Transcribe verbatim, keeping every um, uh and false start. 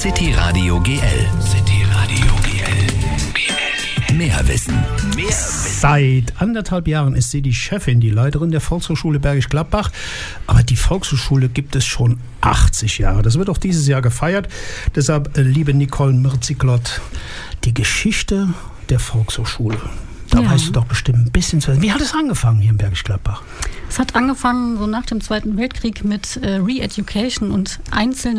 City Radio G L. City Radio G L. Mehr Wissen. Mehr Wissen. Seit anderthalb Jahren ist sie die Chefin, die Leiterin der Volkshochschule Bergisch Gladbach. Aber die Volkshochschule gibt es schon achtzig Jahre. Das wird auch dieses Jahr gefeiert. Deshalb, liebe Nicole Mirziklott, die Geschichte der Volkshochschule. Da ja. weißt du doch bestimmt ein bisschen zu. Wie hat es angefangen hier in Bergisch Gladbach? Es hat angefangen so nach dem Zweiten Weltkrieg mit äh, Re-Education und einzelnen